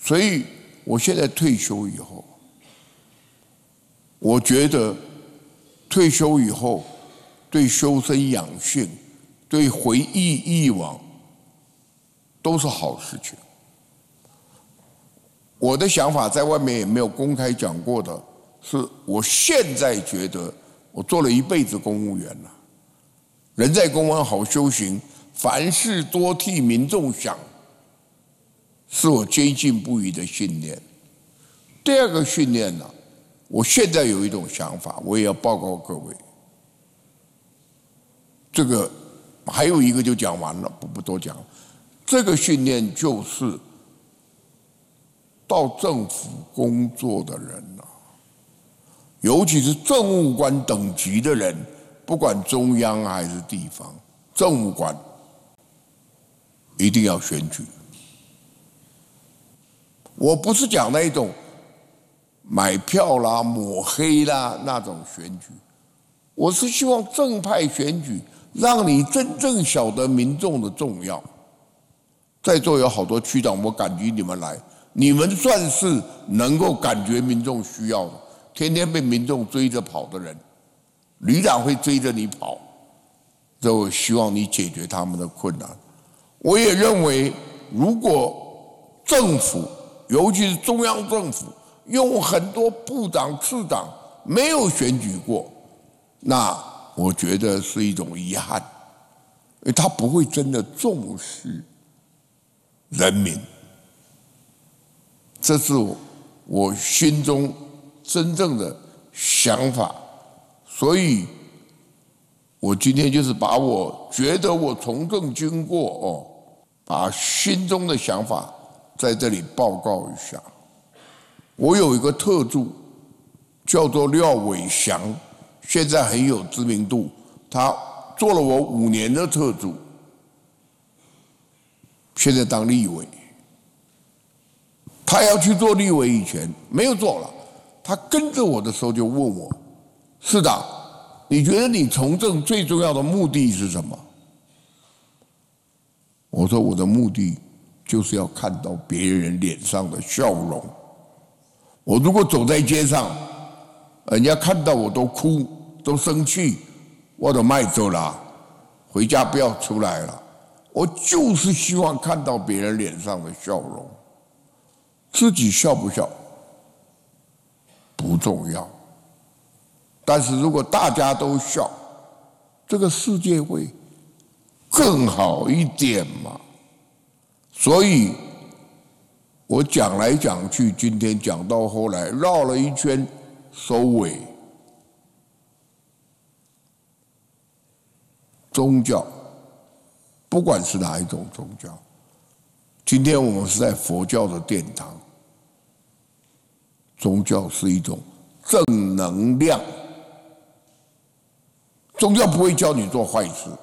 所以我现在退休以后，我觉得退休以后对修身养性、对回忆忆往都是好事情。我的想法在外面也没有公开讲过的，是我现在觉得我做了一辈子公务员了，人在公安好修行，凡事多替民众想，是我坚信不疑的信念。第二个训练呢，我现在有一种想法，我也要报告各位。这个还有一个就讲完了，不多讲。这个训练就是到政府工作的人啊，尤其是政务官等级的人，不管中央还是地方，政务官一定要选举。我不是讲那一种买票啦、抹黑啦那种选举，我是希望正派选举，让你真正晓得民众的重要。在座有好多区长，我感激你们来，你们算是能够感觉民众需要的。天天被民众追着跑的人，旅长会追着你跑，这我希望你解决他们的困难。我也认为，如果政府，尤其是中央政府，用很多部长、次长没有选举过，那我觉得是一种遗憾，因为他不会真的重视人民。这是我心中真正的想法，所以我今天就是把我觉得我从政经过把心中的想法在这里报告一下。我有一个特助叫做廖伟翔，现在很有知名度，他做了我5年的特助，现在当立委。他要去做立委以前没有做了，他跟着我的时候就问我，市长，你觉得你从政最重要的目的是什么？我说我的目的就是要看到别人脸上的笑容。我如果走在街上，人家看到我都哭都生气，我都卖走了，回家不要出来了。我就是希望看到别人脸上的笑容，自己笑不笑不重要，但是如果大家都笑，这个世界会更好一点嘛。所以我讲来讲去，今天讲到后来绕了一圈收尾。宗教，不管是哪一种宗教，今天我们是在佛教的殿堂，宗教是一种正能量，宗教不会教你做坏事，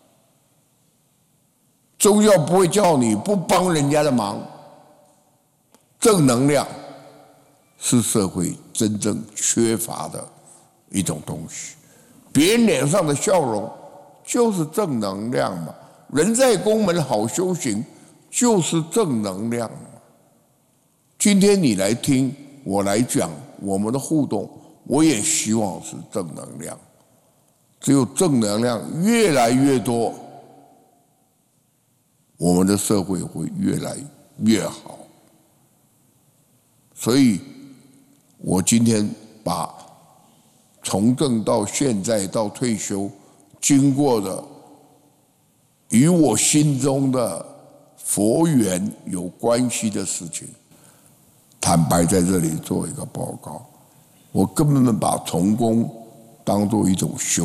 宗教不会叫你不帮人家的忙。正能量是社会真正缺乏的一种东西，别人脸上的笑容就是正能量嘛。人在宫门好修行，就是正能量嘛。今天你来听我来讲我们的互动，我也希望是正能量。只有正能量越来越多，我们的社会会越来越好。所以我今天把从政到现在到退休经过的与我心中的佛缘有关系的事情，坦白在这里做一个报告。我根本把从公当作一种修